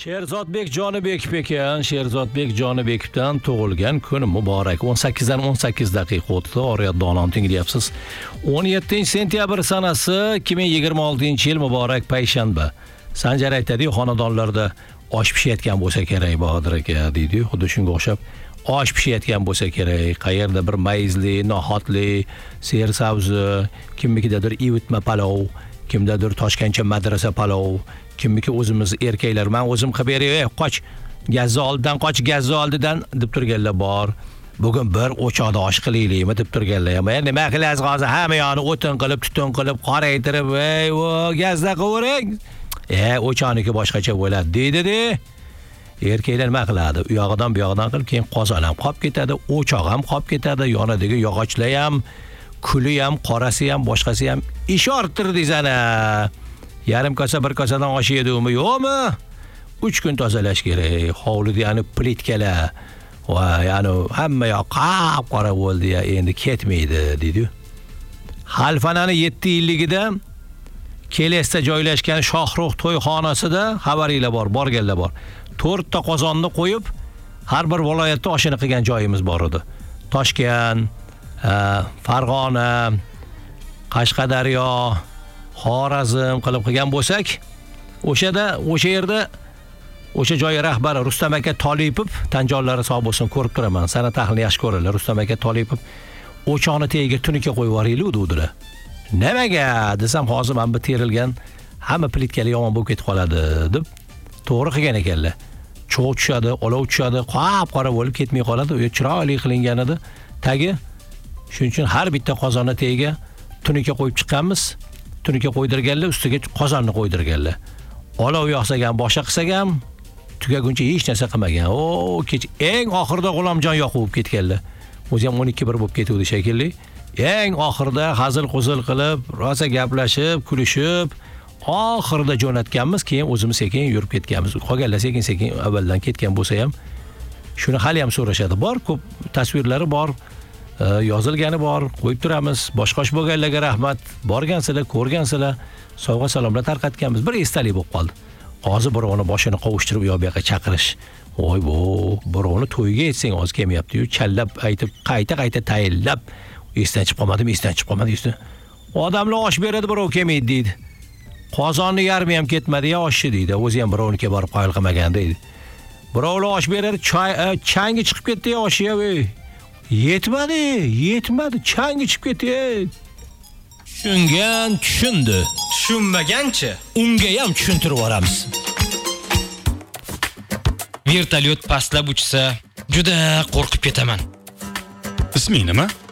Sherzodbek Jonibekov ekan. Sherzodbek Jonibekovdan tug'ilgan kun muborak. 18 dan 18 daqiqa o'tdi. Oriyatdan tinglayapsiz. 17-sentyabr sanasi 2026-yil muborak payshanba. Sanjar aytadi, xonadonlarda osh pishayotgan bo'lsa kerak Bahodir aka deydi. Xuddi shunga o'xshab osh pishayotgan bo'lsa kerak. Qayerda bir mayizli, nohotli, ser sabzi, kimnikidadir ivitma palov, kimdadir Toshkentcha madrasa palov, kimniki o'zimiz erkaklar, men o'zim qilib beray, qoch, gazni oldidan qoch, gazni oldidan deb turganlar bor. Bugun bir o'choqda osh qilaylikmi deb turganlar. Men nima qilasiz hozir? Hamma yoni o'tin qilib, tutun qilib, qoraytirib, ey, o gazda qovurang. O'choqniki boshqacha bo'ladi deydi-de. Erkaklar nima qiladi? U yog'idan bu yog'idan qilib, keyin qozon ham qolib ketadi, o'choq ham qolib ketadi, yonidagi yog'ochlar ham, kuli ham, qorasi ham, boshqasi ham ish orttirdingiz ana. Yarim kosa bir kosadan osh yedimi, yo'qmi? 3 kun tozalash kerak. Hovlida ya'ni plitkalar va ya'ni hamma yoq qop-qora bo'ldi ya, endi ketmaydi deydi. Xalfanani 7 yilligida Kelesda joylashgan Shohruh to'yxonasida xabaringlar bor, borganlar bor. 4 ta qozonni qo'yib, har bir viloyatda oshini qilgan joyimiz bor edi. Toshkent, Farg'ona, Qashqadaryo, Xorazm qilib qilgan bo'lsak, o'sha yerda o'sha joy rahbari Rustam aka Tolipov, tanjonlari sog' bo'lsin, ko'rib turaman. Sana tahlilni yaxshi ko'radilar. Rustam aka Tolipov o'choqni tagiga tunuka qo'yib yuboringlar dedilar. Nimaga desam, hozir men bu terilgan hamma plitkalar yomon bo'lib ketib qoladi deb to'g'ri qilgan ekanlar. Cho'g' tushadi, olov tushadi, qop-qora bo'lib ketmay qoladi. U chiroyli qilingan edi. Tagi shuning uchun har bitta qozonni tagiga tunuka qo'yib chiqqanmiz. Tunuka qo'ydirganlar, ustiga qozonni qo'ydirganlar. Olov yoqsak ham, boshqa qilsak ham tugaguncha hech narsa qilmagan. Kech eng oxirida G'ulomjon yoqib ketganlar. O'zi ham 12 bir bo'lib ketuvdi shekilli. Eng oxirida hazil-quzil qilib, rosa gaplashib, kulishib, oxirida jo'natganmiz, keyin o'zimiz sekin yurib ketganmiz. Qolganlar sekin-sekin avvaldan ketgan bo'lsa ham shuni hali ham so'rashadi. Bor, ko'p tasvirlari bor. Yozilgani bor, qo'yib turamiz. Boshqosh bo'lganlarga rahmat. Borgansizlar, ko'rgansizlar, sovg'a salomlar tarqatganmiz. Bir esdalik bo'lib qoldi. Hozir birovni boshini qovushtirib u yoqqa chaqirish. Voy bu, birovni to'yiga etsang hozir kelmayapti-yu, challab aytib, qayta tayinlab, esdan chiqib qolmadi. Odamlar osh beradi, birov kelmaydi deydi. Qozonni yarmi ham ketmadi ya oshni deydi. O'zi ham birovnikiga borib qoyil qilmagan deydi. Birovlar osh beradi, changi chiqib ketdi ya oshi ya. Yetmadi, changi chiqib ketdi. Tushungan tushundi. Tushunmaganchi? Unga ham tushuntirib boramiz. Vertolyot pastlab uchsa, juda qo'rqib ketaman. Isming nima?